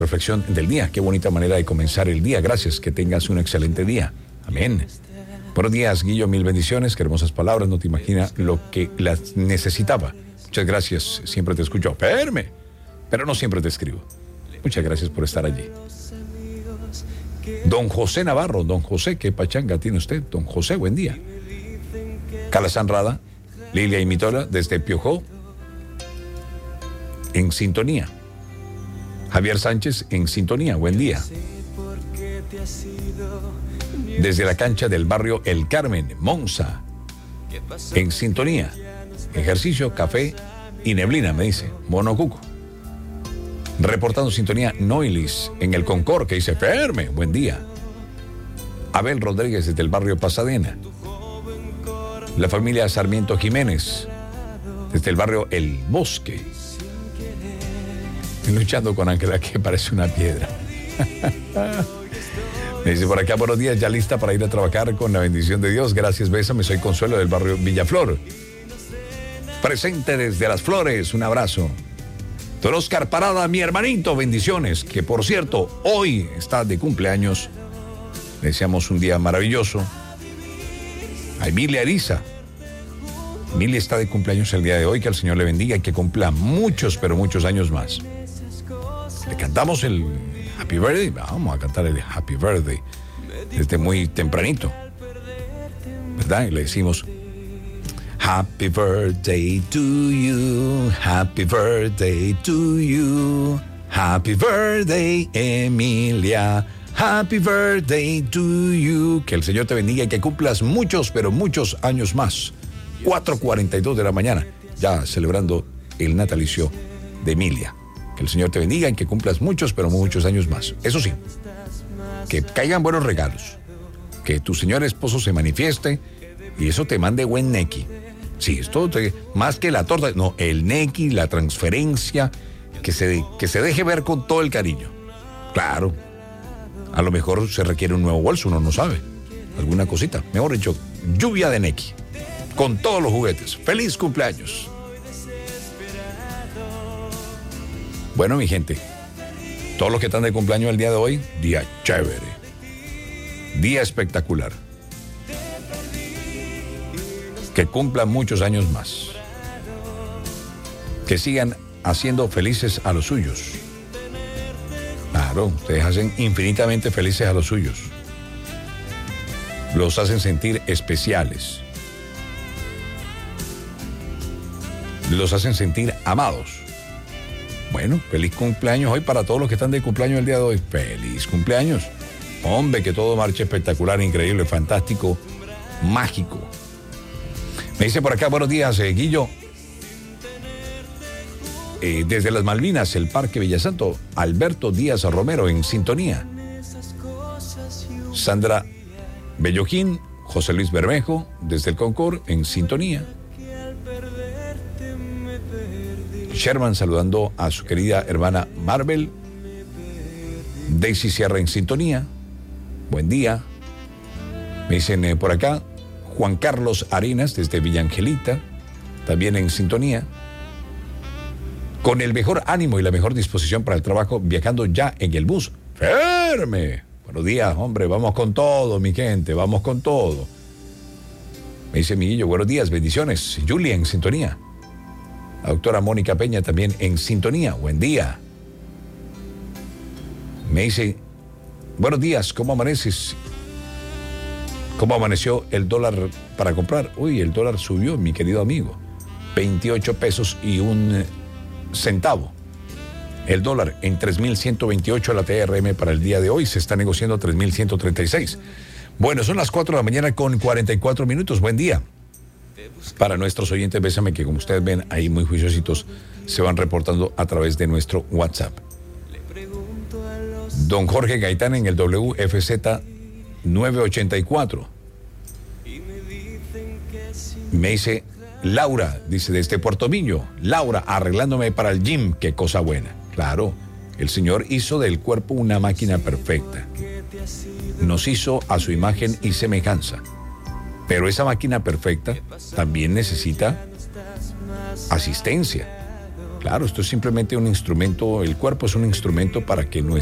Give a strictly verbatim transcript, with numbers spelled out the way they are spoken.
reflexión del día. Qué bonita manera de comenzar el día. Gracias, que tengas un excelente día. Amén. Buenos días, Guillo, mil bendiciones. Qué hermosas palabras, no te imaginas lo que las necesitaba. Muchas gracias, siempre te escucho. Perme, pero no siempre te escribo. Muchas gracias por estar allí. Don José Navarro, don José, ¿qué pachanga tiene usted? Don José, buen día. Calazán Rada, Lilia y Mitola, desde Piojó, en sintonía. Javier Sánchez, en sintonía, buen día. Desde la cancha del barrio El Carmen, Monza, en sintonía. Ejercicio, café y neblina, me dice Monocuco. Reportando sintonía Noilis en el Concord, que dice Ferme, buen día. Abel Rodríguez desde el barrio Pasadena. La familia Sarmiento Jiménez desde el barrio El Bosque. Luchando con Ángela, que parece una piedra. Me dice por acá, buenos días, ya lista para ir a trabajar con la bendición de Dios. Gracias, bésame, soy Consuelo del barrio Villaflor. Presente desde Las Flores, un abrazo. Don Oscar Parada, mi hermanito, bendiciones, que por cierto, hoy está de cumpleaños. Le deseamos un día maravilloso. A Emilia Eriza. Emilia está de cumpleaños el día de hoy, que el Señor le bendiga y que cumpla muchos, pero muchos años más. Le cantamos el Happy Birthday, vamos a cantar el Happy Birthday desde muy tempranito, ¿verdad? Y le decimos Happy Birthday to you, Happy Birthday to you, Happy Birthday Emilia, Happy Birthday to you. Que el Señor te bendiga y que cumplas muchos, pero muchos años más. cuatro cuarenta y dos de la mañana, ya celebrando el natalicio de Emilia. Que el Señor te bendiga y que cumplas muchos, pero muchos años más. Eso sí, que caigan buenos regalos, que tu señor esposo se manifieste y eso te mande buen nequi. Sí, esto te, más que la torta, no, el nequi, la transferencia, que se, que se deje ver con todo el cariño. Claro, a lo mejor se requiere un nuevo bolso, uno no sabe, alguna cosita, mejor dicho, lluvia de nequi, con todos los juguetes. ¡Feliz cumpleaños! Bueno, mi gente, todos los que están de cumpleaños el día de hoy, día chévere, día espectacular. Que cumplan muchos años más. Que sigan haciendo felices a los suyos. Claro, ustedes hacen infinitamente felices a los suyos. Los hacen sentir especiales. Los hacen sentir amados. Bueno, feliz cumpleaños hoy para todos los que están de cumpleaños el día de hoy. Feliz cumpleaños. Hombre, que todo marche espectacular, increíble, fantástico, mágico. Me dice por acá, buenos días, eh, Guillo. Eh, desde las Malvinas, el Parque Villasanto, Alberto Díaz Romero en sintonía. Sandra Bellojín, José Luis Bermejo, desde el Concord en sintonía. Sherman saludando a su querida hermana Marvel. Daisy Sierra en sintonía. Buen día. Me dicen eh, por acá, Juan Carlos Arenas desde Villa Angelita, también en sintonía. Con el mejor ánimo y la mejor disposición para el trabajo, viajando ya en el bus. ¡Firme! Buenos días, hombre, vamos con todo, mi gente, vamos con todo. Me dice Miguillo, buenos días, bendiciones. Julia en sintonía. La doctora Mónica Peña también en sintonía. Buen día. Me dice, buenos días, ¿cómo amaneces? ¿Cómo amaneció el dólar para comprar? Uy, el dólar subió, mi querido amigo. veintiocho pesos y un centavo. El dólar en tres mil ciento veintiocho a la T R M para el día de hoy. Se está negociando a tres mil ciento treinta y seis. Bueno, son las cuatro de la mañana con cuarenta y cuatro minutos. Buen día. Para nuestros oyentes, bésame, que como ustedes ven, ahí muy juiciositos se van reportando a través de nuestro WhatsApp. Don Jorge Gaitán en el W F Z nueve ochenta y cuatro. Me dice Laura, dice desde Puerto Millo, Laura, arreglándome para el gym, qué cosa buena. Claro, el Señor hizo del cuerpo una máquina perfecta. Nos hizo a su imagen y semejanza. Pero esa máquina perfecta también necesita asistencia. Claro, esto es simplemente un instrumento, el cuerpo es un instrumento para que nuestra